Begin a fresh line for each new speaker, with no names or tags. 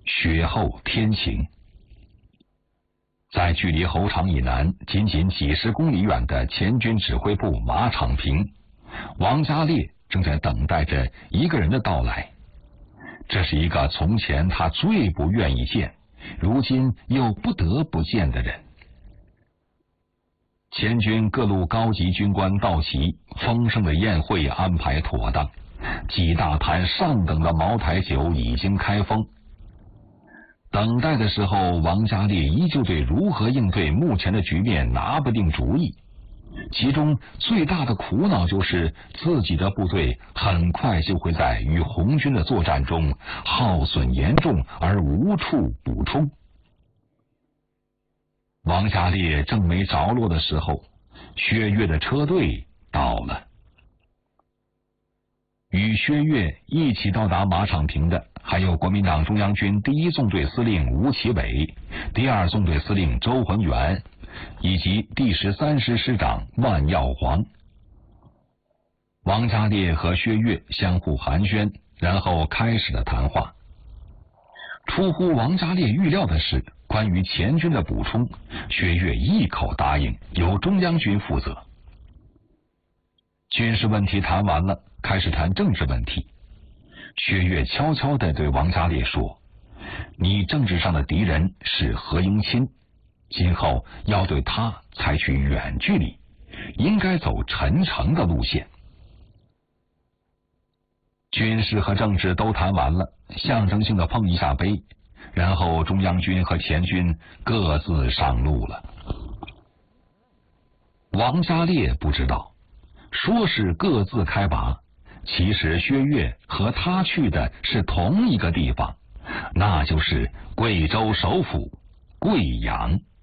雪后天晴。在距离侯场以南仅仅几十公里远的前军指挥部马场坪，王家烈正在等待着一个人的到来。这是一个从前他最不愿意见，如今又不得不见的人。前军各路高级军官到齐，丰盛的宴会安排妥当，几大坛上等的茅台酒已经开封。等待的时候，王家烈依旧对如何应对目前的局面拿不定主意，其中最大的苦恼就是自己的部队很快就会在与红军的作战中耗损严重而无处补充。王家烈正没着落的时候，薛岳的车队到了。与薛岳一起到达马场坪的还有国民党中央军第一纵队司令吴奇伟、第二纵队司令周浑元以及第13师师长万耀煌。王家烈和薛岳相互寒暄，然后开始了谈话。出乎王家烈预料的是，关于前军的补充，薛岳一口答应由中央军负责。军事问题谈完了，开始谈政治问题。薛岳悄悄地对王家烈说：“你政治上的敌人是何应钦，今后要对他采取远距离，应该走陈诚的路线。”军事和政治都谈完了，象征性的碰一下杯，然后中央军和前军各自上路了。王家烈不知道，说是各自开拔，其实薛岳和他去的是同一个地方，那就是贵州首府贵阳。